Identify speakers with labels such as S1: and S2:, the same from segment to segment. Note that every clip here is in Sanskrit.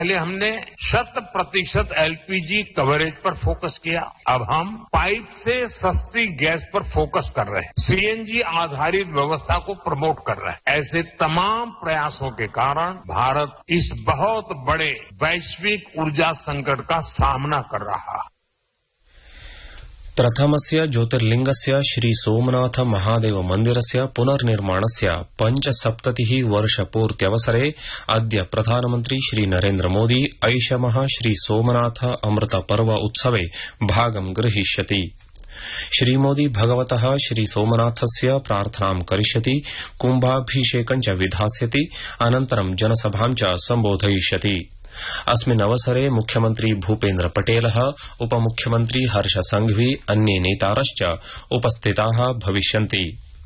S1: पहले हमने 100% एलपीजी कवरेज पर फोकस किया। अब हम पाइप से सस्ती गैस पर फोकस कर रहे हैं, सीएनजी आधारित व्यवस्था को प्रमोट कर रहे हैं। ऐसे तमाम प्रयासों के कारण भारत इस बहुत बड़े वैश्विक ऊर्जा संकट का सामना कर रहा है।
S2: प्रथमस्य ज्योतिर्लिंगस्य श्री सोमनाथ महादेव मन्दिरस्य पुनर्निर्माणस्य 75 वर्षपूर्त्यवसरे अद्य प्रधानमन्त्री श्री नरेन्द्र मोदी ऐषमः श्री सोमनाथ अमृत पर्व उत्सवे भागं गृहीष्यति। श्रीमोदी भगवतः श्री सोमनाथस्य प्रार्थनां करिष्यति, कुम्भाभिषेकं च विधास्यति, अनन्तरं जनसभां च सम्बोधयिष्यति। अस्मिन् अवसरे मुख्यमन्त्री भूपेन्द्र पटेलः, उपमुख्यमन्त्री हर्ष संघवी, अन्ये नेतारश्च उपस्थिताः भविष्यन्ति।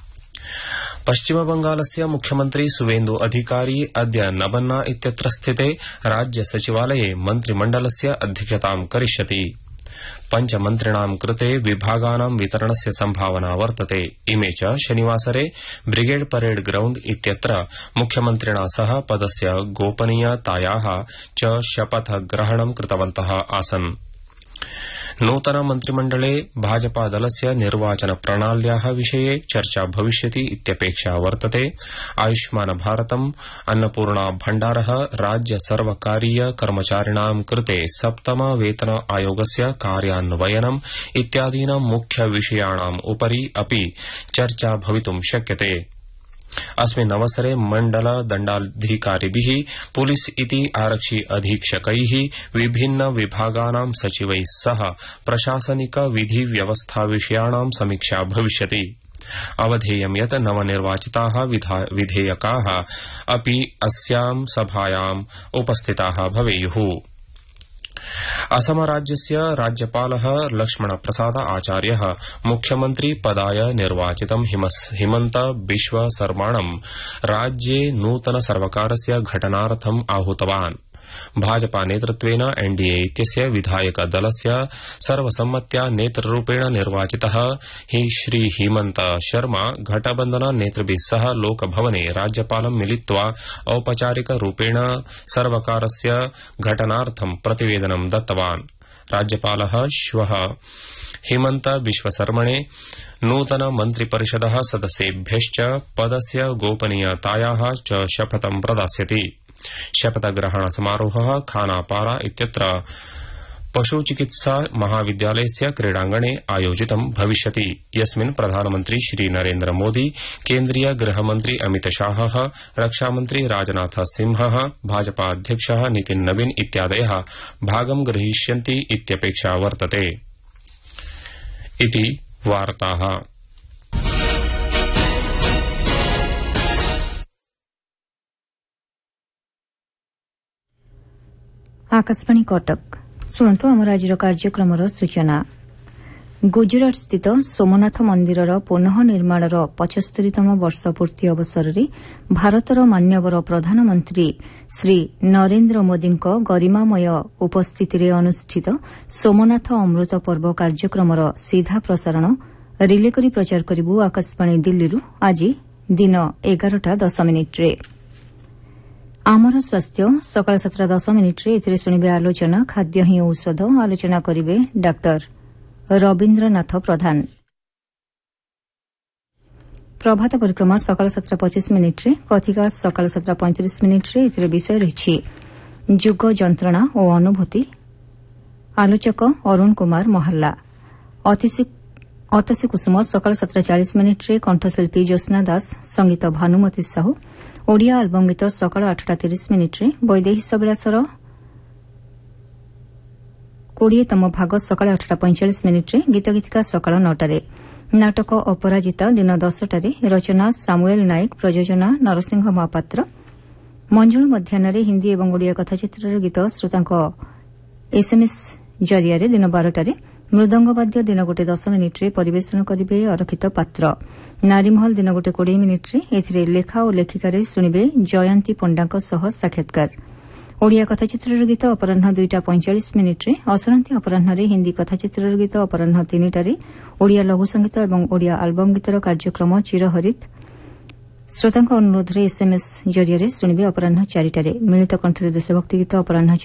S2: पश्चिमबंगालस्य मुख्यमन्त्री सुवेन्दु अधिकारी अद्य नबन्ना इत्यत्र स्थिते राज्य सचिवालये मन्त्रिमण्डलस्य अध्यक्षतां करिष्यति। पंचमन्त्रिणां कृते विभागानां वितरणस्य सम्भावना वर्तते। इमे च शनिवासरे ब्रिगेड परेड ग्राउण्ड इत्यत्र मुख्यमन्त्रिणा सह पदस्य गोपनीयतायाः च शपथग्रहणं कृतवन्तः आसन्। नूतन मन्त्रिमण्डले भाजपा दलस्य निर्वाचन प्रणाल्याः विषये चर्चा भविष्यति इत्यपेक्षा वर्तते। आयुष्मान भारतम्, अन्नपूर्णा भण्डारः, राज्य सर्वकारीय कर्मचारिणां कृते सप्तम वेतन आयोगस्य कार्यान्वयनम् इत्यादीनां मुख्य विषयाणाम् उपरि अपि चर्चा भवितुं शक्यते। अस्मिन् अवसरे मण्डल दण्डाधिकारिभिः, पुलिस इति आरक्षि अधीक्षकैः, विभिन्न विभागानां सचिवैः सह प्रशासनिक विधि व्यवस्था विषयाणां समीक्षा भविष्यति। अवधेयं यत् नवनिर्वाचिताः विधेयकाः अपि अस्यां सभायाम् उपस्थिताः भवेयुः। असम राज्यस्य राज्यपालः लक्ष्मण प्रसाद आचार्यः मुख्यमन्त्री पदाय निर्वाचितं हिमन्त बिश्व शर्माणं राज्ये नूतन सर्वकारस्य घटनार्थम् आहूतवान्। भाजपा नेतृत्वेन एनडीए इत्यस्य विधायक दलस्य सर्वसम्मत्या नेतृरूपेण निर्वाचितः श्री हिमन्त शर्मा घटबन्धन नेतृभिः सह लोकभवने राज्यपालं मिलित्वा औपचारिक रूपेण सर्वकारस्य घटनार्थं प्रतिवेदनं दत्तवान्। राज्यपालः श्वः हिमन्त बिश्वशर्मणे नूतन मन्त्रिपरिषदः सदस्येभ्यश्च पदस्य गोपनीयतायाः च शपथं प्रदास्यति। शपथग्रहण समारोहः खानापारा इत्यत्र पशुचिकित्सा महाविद्यालयस्य क्रीडांगणे आयोजितं भविष्यति, यस्मिन् प्रधानमन्त्री श्री नरेन्द्र मोदी, केन्द्रीय गृहमन्त्री अमित शाहः, रक्षामन्त्री राजनाथ सिंहः, भाजपा अध्यक्षः नितिन नवीन इत्यादयः भागं ग्रहीष्यन्ति इत्यपेक्षा वर्तते। इति वार्ताः।
S3: आकाशवाणी कटक शुणु आम राज्य कार्यक्रम सूचना। गुजरात स्थित सोमनाथ मंदिर पुनः निर्माण 75तम वर्ष पूर्ति अवसर में भारतर मान्यवर प्रधानमंत्री श्री नरेन्द्र मोदी गरिमामय उपस्थिति में अनुष्ठित सोमनाथ अमृत पर्व कार्यक्रम सीधा प्रसारण रिले करी प्रचार करिबु आकाशवाणी दिल्ली आज दिन 11:10 आमर स्वास्थ्य सकाल 7:10 एथिरे शुणिबे आलोचना खाद्य ही औषध आलोचना करिबे डाक्टर रवीन्द्रनाथ प्रधान। प्रभात परिक्रमा सकाल 7:25 कथिका सकाल 7:35 एथिरे विषय रही जुग जंत्रणा और अनुभूति। आलोचक अरुण कुमार महल्ला। अतसी कुसुम सकाल 7:40 कंठशिल्पी ज्योत्स्ना दास, संगीत भानुमती साहू। ओडिया आल्बम गीत सकाल 8:30 वैदेही विलासर 20तम भाग सकाल 8:45 गीत गीतिका सकाल 9 नाटक अपराजिता दिन 10 रचना सामुएल नायक, प्रयोजना नरसिंह महापात्र। मंजुल मध्याह्न हिंदी और ओडिया कथाचित्र गीत श्रोता एसएमएस जरिया दिन 12 मृदंगवाद्य दिन 1:10 परिवेषण करेंगे अरक्षित पात्र। नारीमहल दिन 1:20 एथिरे लेखा और लेखिकार शुणिबे जयंती पंडा साक्षात्कार। ओडिया कथाचित्र गीत अपराह 2:45 असरंती अपराह हिंदी कथाचित्र गीत अपराह 3 ओडिया लघु संगीत और ओडिया आल्बम गीतर कार्यक्रम चिरहरित श्रोता अनुरोध एसएमएस जरिया शुणिबे अपराह 4 मिलित कंठरे देशभक्ति गीत अपराह